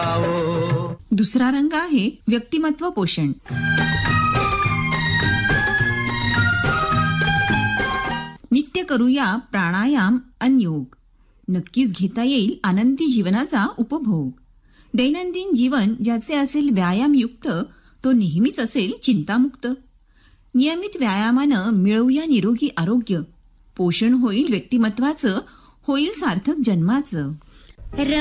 दुसरा रंग आहे व्यक्तिमत्व पोषण. नित्य करूया प्राणायाम आणि योग. नक्कीच घेता येईल आनंदी जीवनाचा उपभोग. दैनंदिन जीवन ज्याचे असेल व्यायामयुक्त तो नेहमीच असेल चिंतामुक्त. नियमित व्यायामानं मिळवूया निरोगी आरोग्य. पोषण होईल व्यक्तिमत्वाचं, होईल सार्थक जन्माचं.